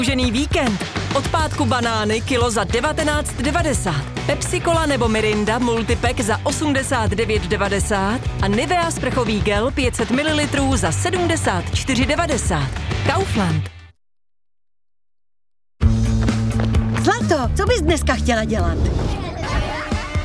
Prodloužený víkend. Od pátku banány kilo za 19,90. Pepsi Cola nebo Mirinda multipack za 89,90 a Nivea sprchový gel 500 ml za 74,90. Kaufland. Zlato, co bys dneska chtěla dělat?